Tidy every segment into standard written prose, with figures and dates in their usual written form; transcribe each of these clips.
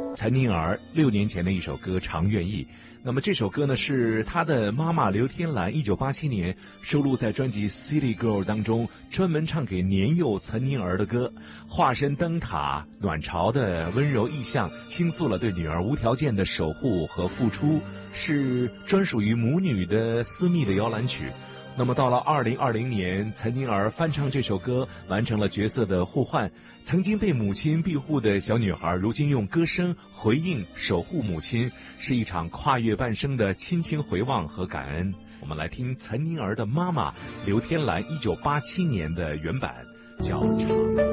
岑宁儿6年前的一首歌《常愿意》。那么这首歌呢，是她的妈妈刘天兰1987年收录在专辑《City Girl》当中，专门唱给年幼岑宁儿的歌。化身灯塔暖巢的温柔意象，倾诉了对女儿无条件的守护和付出，是专属于母女的私密的摇篮曲。那么到了2020年，岑宁儿翻唱这首歌，完成了角色的互换。曾经被母亲庇护的小女孩，如今用歌声回应守护母亲，是一场跨越半生的亲情回望和感恩。我们来听岑宁儿的妈妈刘天兰1987年的原版，叫《长》。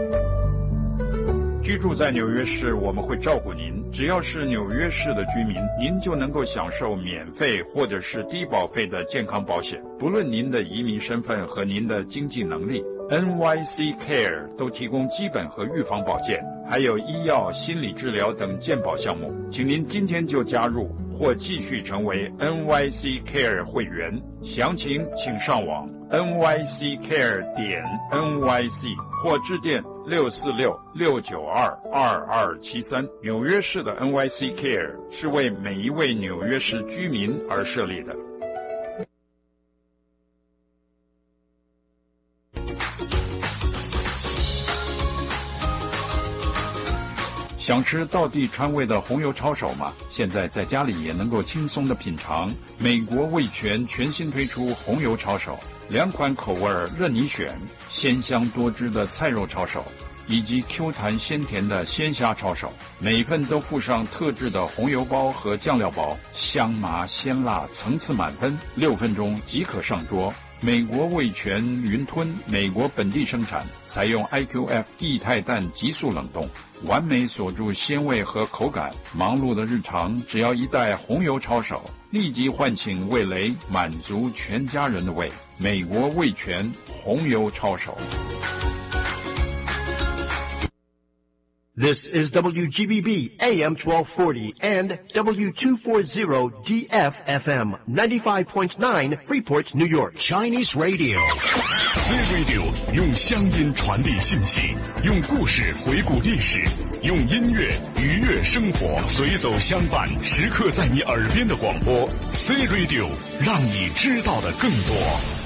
居住在纽约市，我们会照顾您。只要是纽约市的居民，您就能够享受免费或者是低保费的健康保险，不论您的移民身份和您的经济能力。NYC Care 都提供基本和预防保健，还有医药、心理治疗等健保项目。请您今天就加入或继续成为 NYC Care 会员，详情请上网 nyccare.nyc 或致电646-692-2273。纽约市的 NYC Care 是为每一位纽约市居民而设立的。想吃道地川味的红油抄手吗？现在在家里也能够轻松的品尝。美国味全全新推出红油抄手，2款口味任你选，鲜香多汁的菜肉抄手，以及 Q 弹鲜甜的鲜虾抄手，每份都附上特制的红油包和酱料包，香麻鲜辣，层次满分，6分钟即可上桌。美国味全云吞，美国本地生产，采用 IQF 液态氮急速冷冻，完美锁住鲜味和口感。忙碌的日常，只要一袋红油抄手，立即唤醒味蕾，满足全家人的胃。美国味全红油抄手。 This is WGBB AM 1240 and W240 DFFM 95.9 Freeport, New York. Chinese Radio. C-Radio 用乡音传递信息，用故事回顾历史，用音乐愉悦生活，随走相伴，时刻在你耳边的广播。C-Radio 让你知道的更多。